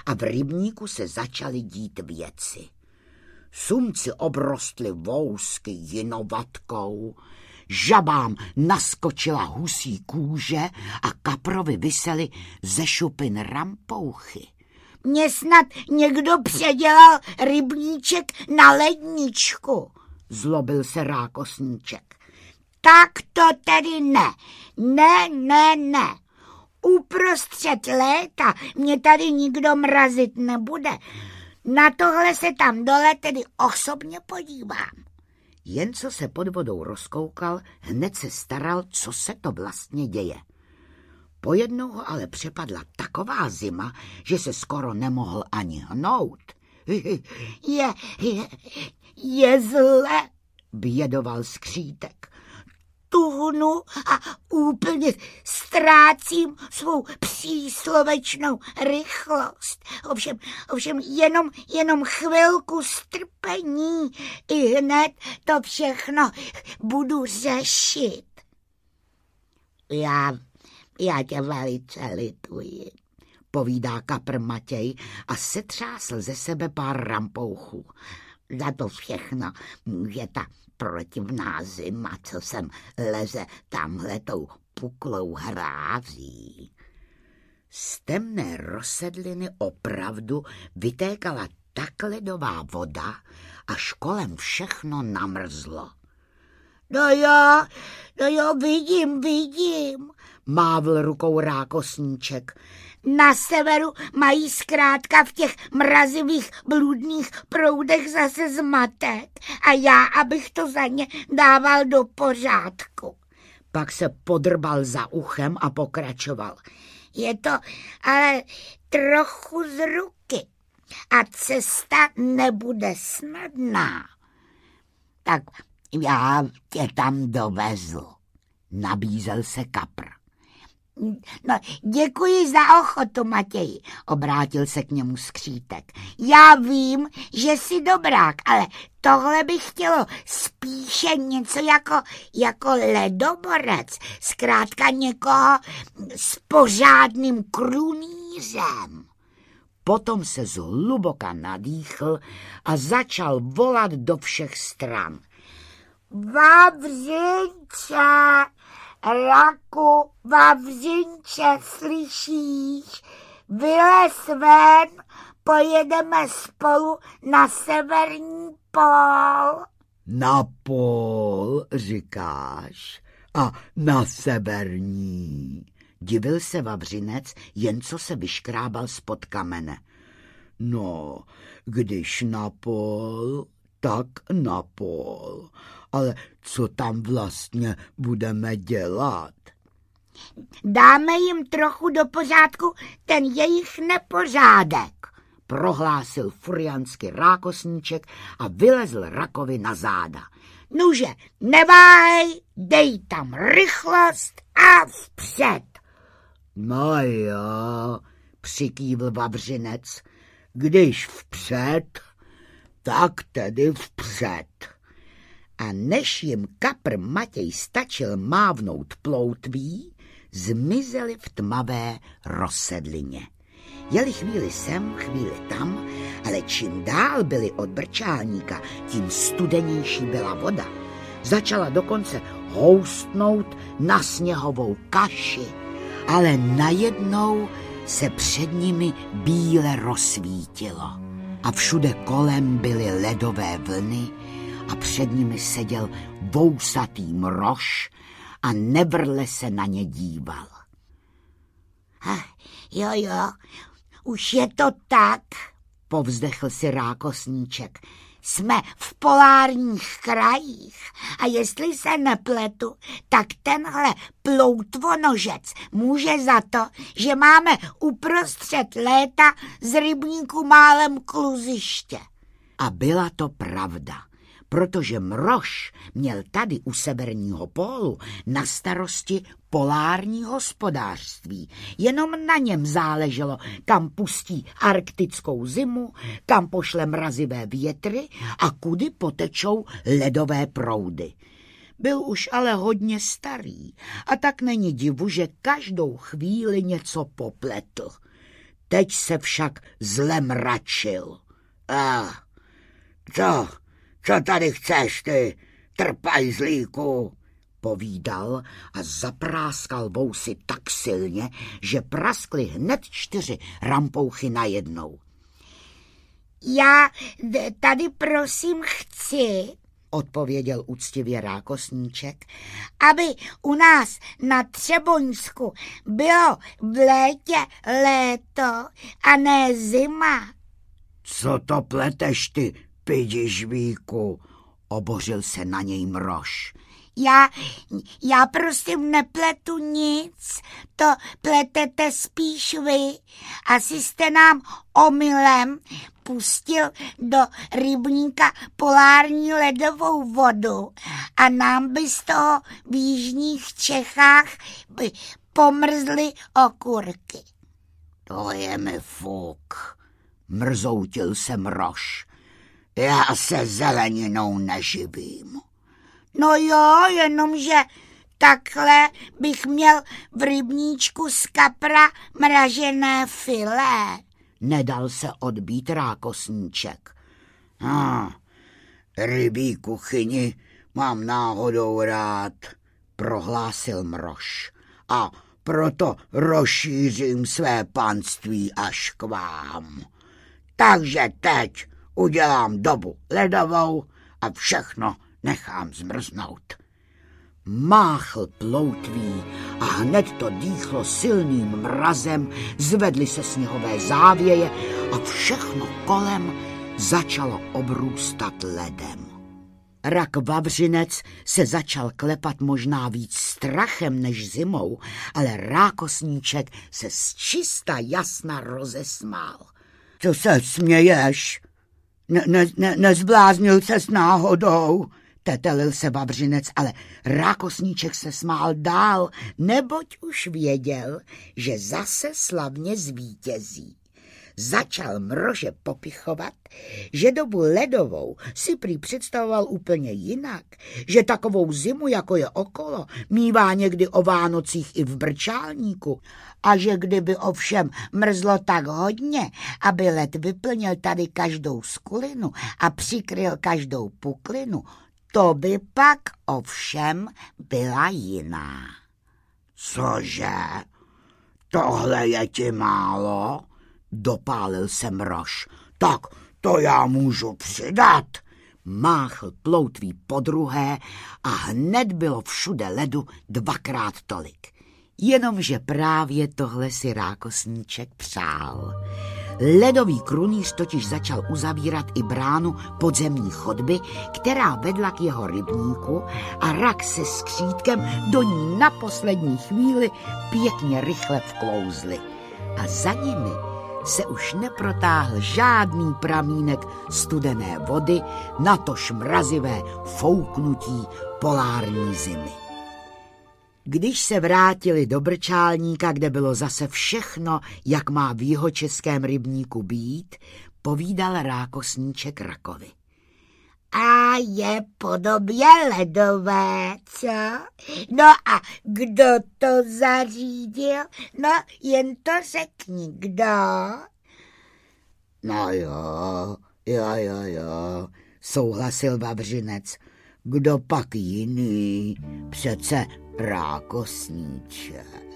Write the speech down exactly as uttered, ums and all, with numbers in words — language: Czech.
a v rybníku se začaly dít věci. Sumci obrostly vousky jinovatkou, žabám naskočila husí kůže a kaprovi visely ze šupin rampouchy. Mně snad někdo předělal rybníček na ledničku, zlobil se rákosníček. Tak to tedy ne, ne, ne, ne. Uprostřed léta mě tady nikdo mrazit nebude. Na tohle se tam dole tedy osobně podívám. Jen co se pod vodou rozkoukal, hned se staral, co se to vlastně děje. Pojednou ho ale přepadla taková zima, že se skoro nemohl ani hnout. Je, je, je zle, bědoval skřítek. Tuhnu a úplně ztrácím svou příslovečnou rychlost. Ovšem, ovšem jenom, jenom chvilku strpení, i hned to všechno budu řešit. Já, já tě velice lituji, povídá kapr Matěj a setřásl ze sebe pár rampouchů. Za to všechno je ta protivná zima, co sem leze tamhletou puklou hrází. Z temné rozsedliny opravdu vytékala tak ledová voda, až kolem všechno namrzlo. No jo, no jo, vidím, vidím, mávl rukou rákosníček. Na severu mají zkrátka v těch mrazivých bludných proudech zase zmatek a já, abych to za ně dával do pořádku. Pak se podrbal za uchem a pokračoval. Je to ale trochu z ruky a cesta nebude snadná. Tak já tě tam dovezl, nabízel se kapr. No, děkuji za ochotu, Matěji, obrátil se k němu skřítek. Já vím, že jsi dobrák, ale tohle by chtělo spíše něco jako, jako ledoborec, zkrátka někoho s pořádným krunýřem. Potom se zhluboka nadýchl a začal volat do všech stran. Vavřinče, Raku, Vavřinče, slyšíš? Vylez ven, pojedeme spolu na severní pól. Na pól, říkáš? A na severní? Divil se Vavřinec, jen co se vyškrábal spod kamene. No, když na pól, tak na pól. Ale co tam vlastně budeme dělat? Dáme jim trochu do pořádku ten jejich nepořádek, prohlásil furiansky rákosníček a vylezl Rakovi na záda. Nuže, neváhej, dej tam rychlost a vpřed. No jo, přikývl Vavřinec, když vpřed, tak tedy vpřed. A než jim kapr Matěj stačil mávnout ploutví, zmizeli v tmavé rozsedlině. Jeli chvíli sem, chvíli tam, ale čím dál byli od brčálníka, tím studenější byla voda. Začala dokonce houstnout na sněhovou kaši, ale najednou se před nimi bíle rozsvítilo a všude kolem byly ledové vlny a před nimi seděl vousatý mrož a nevrle se na ně díval. Ah, jo, jo, už je to tak, povzdechl si rákosníček. Jsme v polárních krajích a jestli se nepletu, tak tenhle ploutvonožec může za to, že máme uprostřed léta z rybníku málem kluziště. A byla to pravda, protože mrož měl tady u severního pólu na starosti polární hospodářství. Jenom na něm záleželo, kam pustí arktickou zimu, kam pošle mrazivé větry a kudy potečou ledové proudy. Byl už ale hodně starý a tak není divu, že každou chvíli něco popletl. Teď se však zle mračil. A co, co tady chceš, ty trpajzlíku? Povídal a zapráskal vousy tak silně, že praskly hned čtyři rampouchy najednou. Já tady prosím chci, odpověděl úctivě Rákosníček, aby u nás na Třeboňsku bylo v létě léto a ne zima. Co to pleteš ty, pidižvíku? Obořil se na něj Mrož. Já, já prosím nepletu nic, to pletete spíš vy. Asi jste nám omylem pustil do rybníka polární ledovou vodu a nám by z toho v jižních Čechách pomrzly okurky. To je mi fuk, mrzoutil se Mrož. Já se zeleninou neživím. No jo, jenomže takhle bych měl v rybníčku z kapra mražené filé. Nedal se odbít Rákosníček. Ah, rybí kuchyni mám náhodou rád, prohlásil Mrož. A proto rozšířím své panství až k vám. Takže teď udělám dobu ledovou a všechno nechám zmrznout. Máchl ploutví a hned to dýchlo silným mrazem, zvedly se sněhové závěje a všechno kolem začalo obrůstat ledem. Rak Vavřinec se začal klepat možná víc strachem než zimou, ale Rákosníček se zčista jasna rozesmál. Co se směješ? Ne, ne, ne, nezbláznil ses náhodou? Tetelil se Vavřinec, ale Rákosníček se smál dál, neboť už věděl, že zase slavně zvítězí. Začal Mrože popichovat, že dobu ledovou si prý představoval úplně jinak, že takovou zimu, jako je okolo, mívá někdy o Vánocích i v Brčálníku a že kdyby ovšem mrzlo tak hodně, aby led vyplnil tady každou skulinu a přikryl každou puklinu, to by pak ovšem byla jiná. Cože? Tohle je ti málo? Dopálil se Mrož. Tak to já můžu přidat. Máchl ploutví podruhé a hned bylo všude ledu dvakrát tolik. Jenomže právě tohle si Rákosníček přál. Ledový krunýř totiž začal uzavírat i bránu podzemní chodby, která vedla k jeho rybníku a Rak se skřítkem do ní na poslední chvíli pěkně rychle vklouzli. A za nimi se už neprotáhl žádný pramínek studené vody, natož mrazivé fouknutí polární zimy. Když se vrátili do Brčálníka, kde bylo zase všechno, jak má v jihočeském rybníku být, povídal Rákosníček Rakovi. A je podobě ledové, co? No a kdo to zařídil? No, jen to řekni, kdo? No jo, jo, jo, jo, souhlasil Vavřinec. Kdo pak jiný? Přece Rákosníček.